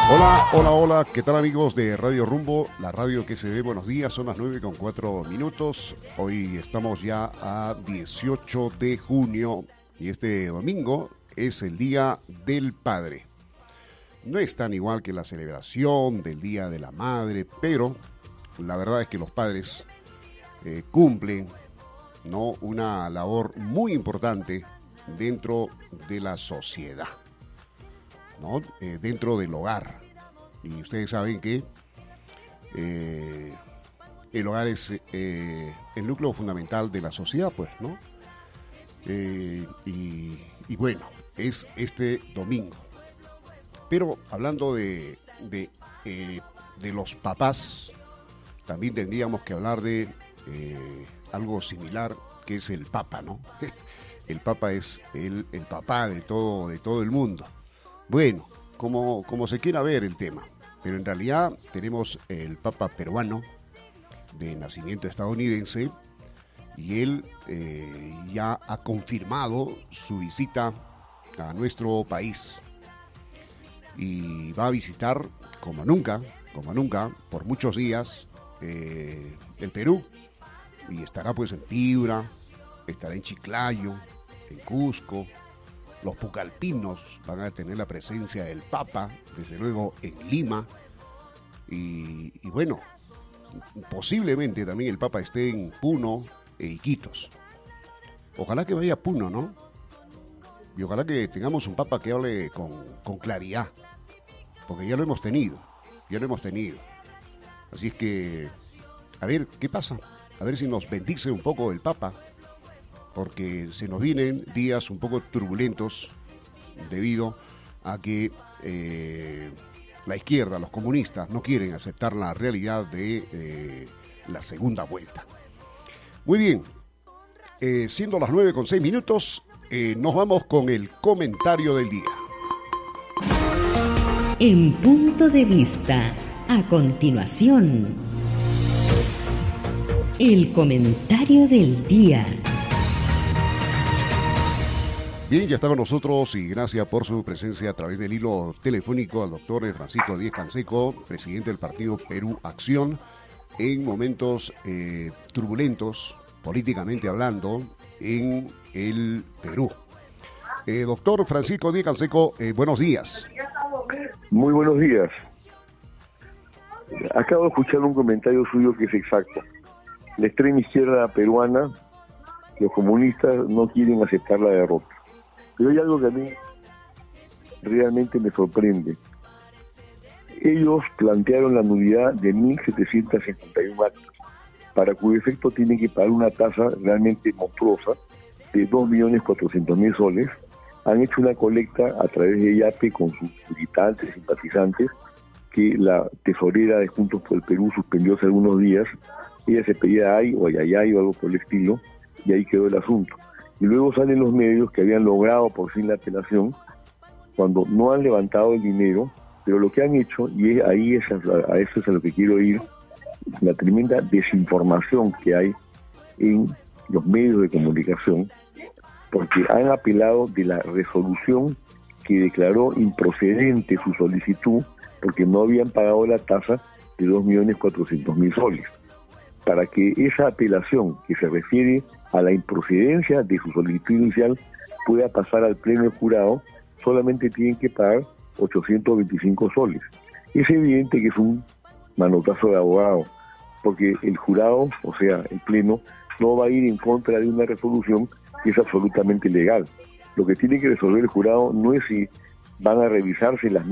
Hola, hola, hola, ¿qué tal amigos de Radio Rumbo? La radio que se ve, buenos días, son las 9:04. Hoy estamos ya a 18 de junio y este domingo es el Día del Padre. No es tan igual que la celebración del Día de la Madre, pero la verdad es que los padres cumplen, ¿no?, una labor muy importante dentro de la sociedad, ¿no? Dentro del hogar. Y ustedes saben que el hogar es el núcleo fundamental de la sociedad, pues, ¿no? Y bueno, es este domingo. Pero hablando de los papás, también tendríamos que hablar de algo similar, que es el Papa, ¿no? El Papa es el papá de todo el mundo. Bueno, como se quiera ver el tema, pero en realidad tenemos el Papa peruano de nacimiento estadounidense y él ya ha confirmado su visita a nuestro país y va a visitar como nunca, por muchos días el Perú, y estará pues en Piura, estará en Chiclayo, en Cusco. Los pucallpinos van a tener la presencia del Papa, desde luego en Lima, y bueno, posiblemente también el Papa esté en Puno e Iquitos. Ojalá que vaya a Puno, ¿no? Y ojalá que tengamos un Papa que hable con claridad, porque ya lo hemos tenido. Así es que, a ver, ¿qué pasa? A ver si nos bendice un poco el Papa, porque se nos vienen días un poco turbulentos debido a que la izquierda, los comunistas, no quieren aceptar la realidad de la segunda vuelta. Muy bien, siendo las 9:06, nos vamos con el comentario del día. En Punto de Vista, a continuación, el comentario del día. Bien, ya está con nosotros y gracias por su presencia a través del hilo telefónico al doctor Francisco Díez Canseco, presidente del partido Perú Acción, en momentos turbulentos, políticamente hablando, en el Perú. Doctor Francisco Díez Canseco, buenos días. Muy buenos días. Acabo de escuchar un comentario suyo que es exacto. La extrema izquierda peruana, los comunistas, no quieren aceptar la derrota. Pero hay algo que a mí realmente me sorprende. Ellos plantearon la nulidad de 1.751 actas, para cuyo efecto tienen que pagar una tasa realmente monstruosa de 2.400.000 soles. Han hecho una colecta a través de YAPE con sus militantes, simpatizantes, que la tesorera de Juntos por el Perú suspendió hace algunos días. Ella se pedía ay o ayayay o algo por el estilo, y ahí quedó el asunto. Y luego salen los medios que habían logrado por fin la apelación, cuando no han levantado el dinero, pero lo que han hecho, y a eso es a lo que quiero ir, la tremenda desinformación que hay en los medios de comunicación, porque han apelado de la resolución que declaró improcedente su solicitud, porque no habían pagado la tasa de 2.400.000 soles. Para que esa apelación, que se refiere a la improcedencia de su solicitud inicial, pueda pasar al pleno del jurado, solamente tienen que pagar 825 soles. Es evidente que es un manotazo de abogado, porque el jurado, o sea, el pleno, no va a ir en contra de una resolución que es absolutamente legal. Lo que tiene que resolver el jurado no es si van a revisarse las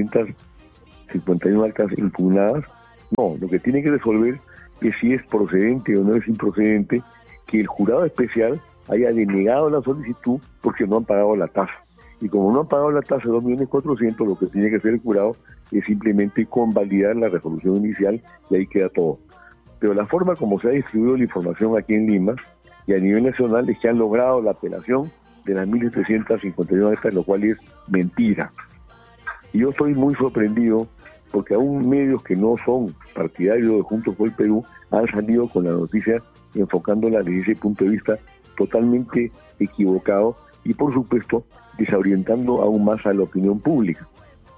1.751 actas impugnadas, no, lo que tiene que resolver es si es procedente o no es improcedente que el jurado especial haya denegado la solicitud porque no han pagado la tasa. Y como no han pagado la tasa de 2.400.000, lo que tiene que hacer el jurado es simplemente convalidar la resolución inicial y ahí queda todo. Pero la forma como se ha distribuido la información aquí en Lima y a nivel nacional es que han logrado la apelación de las 1.751 actas, lo cual es mentira. Y yo estoy muy sorprendido porque aún medios que no son partidarios de Juntos por el Perú han salido con la noticia enfocándola desde ese punto de vista totalmente equivocado y, por supuesto, desorientando aún más a la opinión pública.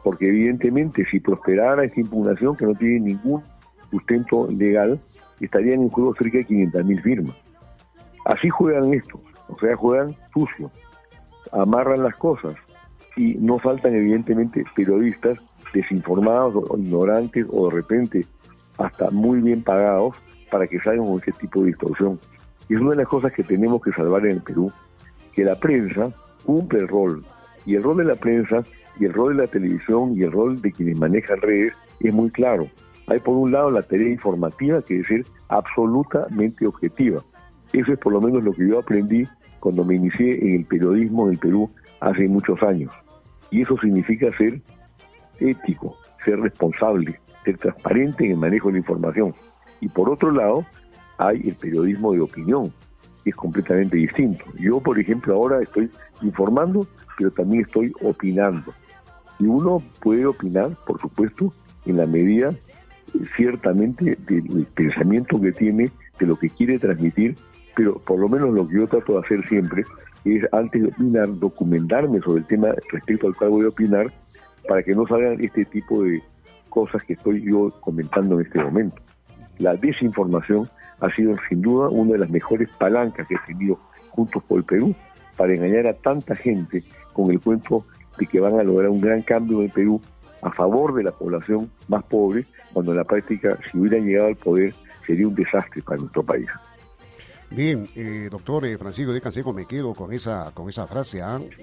porque evidentemente si prosperara esta impugnación que no tiene ningún sustento legal, estarían en juego cerca de 500.000 firmas. Así juegan estos, o sea, juegan sucio, amarran las cosas y no faltan evidentemente periodistas desinformados o ignorantes o de repente hasta muy bien pagados para que salgan con este tipo de distorsión. Y es una de las cosas que tenemos que salvar en el Perú, que la prensa cumple el rol, y el rol de la prensa y el rol de la televisión y el rol de quienes manejan redes es muy claro. Hay por un lado la tarea informativa que debe ser absolutamente objetiva. Eso es por lo menos lo que yo aprendí cuando me inicié en el periodismo en el Perú hace muchos años. Y eso significa ser ético, ser responsable, ser transparente en el manejo de la información. Y por otro lado, hay el periodismo de opinión, que es completamente distinto. Yo, por ejemplo, ahora estoy informando, pero también estoy opinando. Y uno puede opinar, por supuesto, en la medida, ciertamente, del pensamiento que tiene, de lo que quiere transmitir, pero por lo menos lo que yo trato de hacer siempre es, antes de opinar, documentarme sobre el tema respecto al cual voy a opinar, para que no salgan este tipo de cosas que estoy yo comentando en este momento. La desinformación ha sido sin duda una de las mejores palancas que he tenido Juntos por el Perú para engañar a tanta gente con el cuento de que van a lograr un gran cambio en el Perú a favor de la población más pobre, cuando en la práctica, si hubieran llegado al poder, sería un desastre para nuestro país. Bien, doctor Francisco de Canseco, me quedo con esa frase,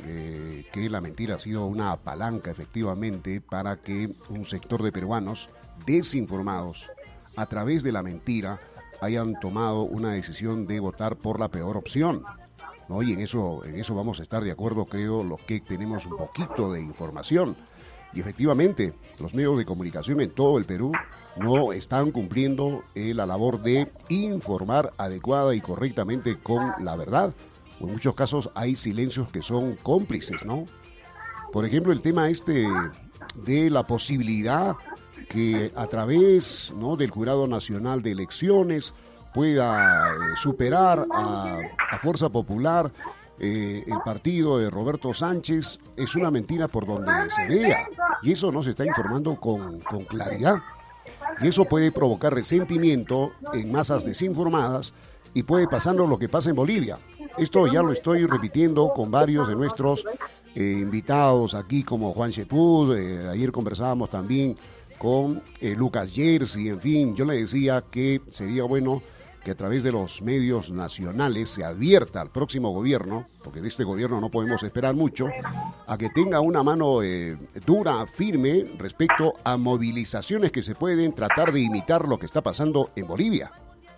que la mentira ha sido una palanca efectivamente para que un sector de peruanos desinformados a través de la mentira hayan tomado una decisión de votar por la peor opción, ¿no? Y en eso vamos a estar de acuerdo, creo, los que tenemos un poquito de información. Y efectivamente, los medios de comunicación en todo el Perú no están cumpliendo la labor de informar adecuada y correctamente con la verdad. En muchos casos hay silencios que son cómplices, ¿no? Por ejemplo, el tema de la posibilidad que a través, ¿no?, del Jurado Nacional de Elecciones pueda superar a Fuerza Popular el partido de Roberto Sánchez, es una mentira por donde se vea, y eso no se está informando con claridad, y eso puede provocar resentimiento en masas desinformadas y puede pasarnos lo que pasa en Bolivia. Esto ya lo estoy repitiendo con varios de nuestros invitados aquí, como Juan Shepud. Ayer conversábamos también con Lucas Jersey. En fin, yo le decía que sería bueno que a través de los medios nacionales se advierta al próximo gobierno, porque de este gobierno no podemos esperar mucho, a que tenga una mano dura, firme, respecto a movilizaciones que se pueden tratar de imitar lo que está pasando en Bolivia.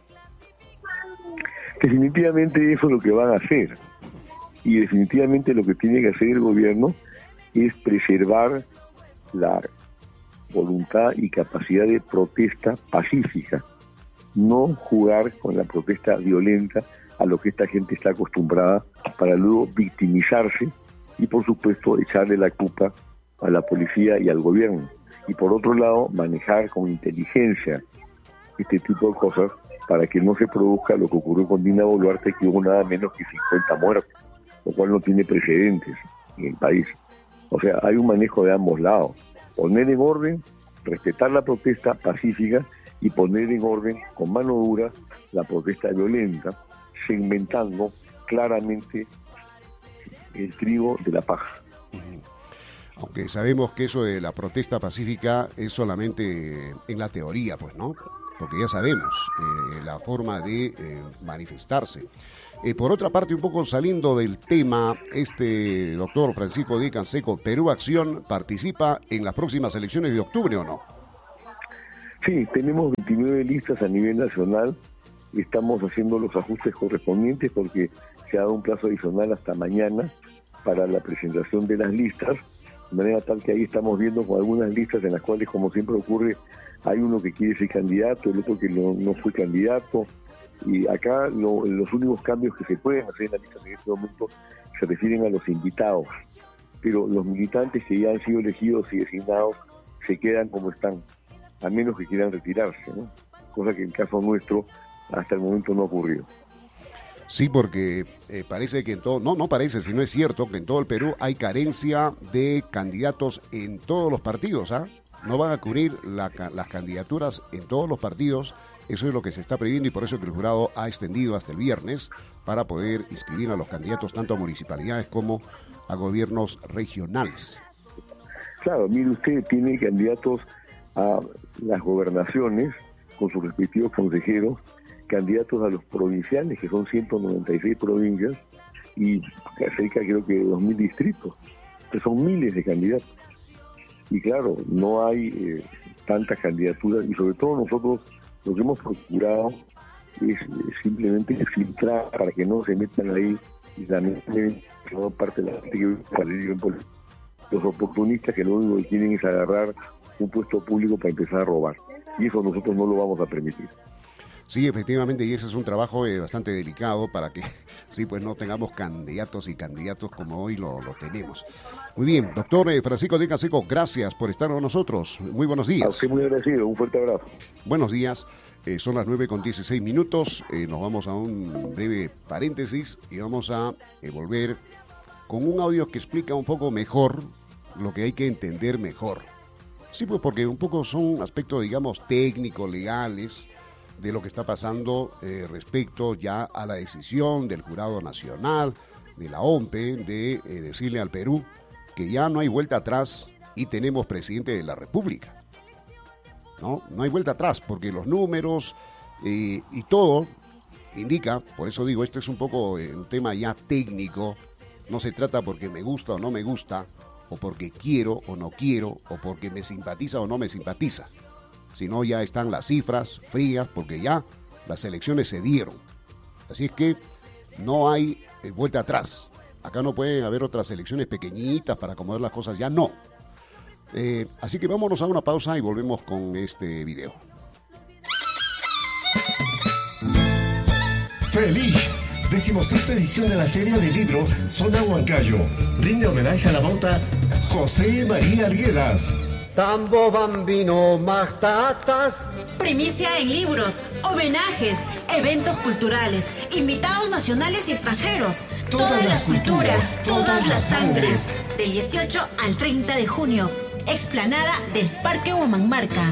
Definitivamente eso es lo que van a hacer, y definitivamente lo que tiene que hacer el gobierno es preservar la voluntad y capacidad de protesta pacífica, no jugar con la protesta violenta a lo que esta gente está acostumbrada, para luego victimizarse y por supuesto echarle la culpa a la policía y al gobierno. Y por otro lado, manejar con inteligencia este tipo de cosas para que no se produzca lo que ocurrió con Dina Boluarte, que hubo nada menos que 50 muertos, lo cual no tiene precedentes en el país. O sea, hay un manejo de ambos lados. Poner en orden, respetar la protesta pacífica, y poner en orden con mano dura la protesta violenta, segmentando claramente el trigo de la paja. Aunque sabemos que eso de la protesta pacífica es solamente en la teoría, pues, ¿no? Porque ya sabemos la forma de manifestarse. Por otra parte, un poco saliendo del tema, doctor Francisco de Canseco, ¿Perú Acción participa en las próximas elecciones de octubre o no? Sí, tenemos 29 listas a nivel nacional. Estamos haciendo los ajustes correspondientes porque se ha dado un plazo adicional hasta mañana para la presentación de las listas, de manera tal que ahí estamos viendo con algunas listas en las cuales, como siempre ocurre, hay uno que quiere ser candidato, el otro que no fue candidato, y acá los únicos cambios que se pueden hacer en la lista en este momento se refieren a los invitados, pero los militantes que ya han sido elegidos y designados se quedan como están, a menos que quieran retirarse, ¿no? Cosa que en el caso nuestro hasta el momento no ha ocurrido. Sí, porque parece que en todo, no parece, sino es cierto que en todo el Perú hay carencia de candidatos en todos los partidos, ¿ah? No van a cubrir las candidaturas en todos los partidos, eso es lo que se está previendo y por eso que el jurado ha extendido hasta el viernes para poder inscribir a los candidatos tanto a municipalidades como a gobiernos regionales. Claro, mire usted, tiene candidatos a las gobernaciones con sus respectivos consejeros, candidatos a los provinciales, que son 196 provincias, y cerca creo que de 2.000 distritos, que son miles de candidatos. Y claro, no hay tantas candidaturas, y sobre todo nosotros lo que hemos procurado es simplemente filtrar para que no se metan ahí y también no parte de la gente que vive por los oportunistas que lo único que quieren es agarrar un puesto público para empezar a robar. Y eso nosotros no lo vamos a permitir. Sí, efectivamente, y ese es un trabajo bastante delicado para que sí, pues no tengamos candidatos y candidatos como hoy lo tenemos. Muy bien, doctor Francisco de Canseco, gracias por estar con nosotros. Muy buenos días. A usted muy agradecido, un fuerte abrazo. Buenos días, son las 9:16. Nos vamos a un breve paréntesis y vamos a volver con un audio que explica un poco mejor lo que hay que entender mejor. Sí, pues porque un poco son aspectos, digamos, técnicos, legales, de lo que está pasando respecto ya a la decisión del Jurado Nacional, de la OMPE, de decirle al Perú que ya no hay vuelta atrás y tenemos presidente de la República. No hay vuelta atrás, porque los números y todo indica, por eso digo, este es un poco un tema ya técnico, no se trata porque me gusta o no me gusta, o porque quiero o no quiero, o porque me simpatiza o no me simpatiza. Sino ya están las cifras frías porque ya las elecciones se dieron. Así es que no hay vuelta atrás. Acá no pueden haber otras elecciones pequeñitas para acomodar las cosas, ya no. Así que vámonos a una pausa y volvemos con este video. ¡Feliz! 16ª edición de la Feria del Libro Zona Huancayo. Rinde homenaje a la bauta José María Arguedas. Tambo bambino matatas. Primicia en libros, homenajes, eventos culturales, invitados nacionales y extranjeros. Todas las culturas, todas las sangres. Del 18 al 30 de junio. Explanada del Parque Huamanmarca.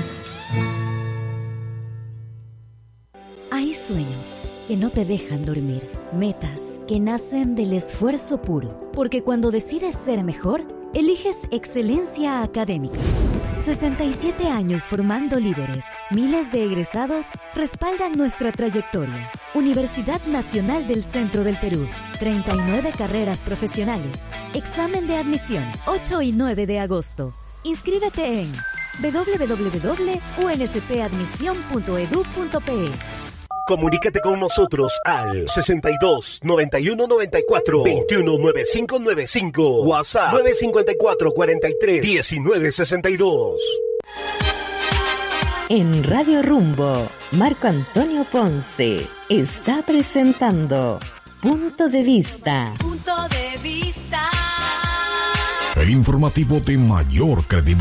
Hay sueños que no te dejan dormir. Metas que nacen del esfuerzo puro. Porque cuando decides ser mejor, eliges excelencia académica. 67 años formando líderes. Miles de egresados respaldan nuestra trayectoria. Universidad Nacional del Centro del Perú. 39 carreras profesionales. Examen de admisión 8 y 9 de agosto. Inscríbete en www.unspadmisión.edu.pe. Comunícate con nosotros al 62 91 94 21 95 95. WhatsApp 954 43 19 62. En Radio Rumbo, Marco Antonio Ponce está presentando Punto de Vista. Punto de vista. El informativo de mayor credibilidad.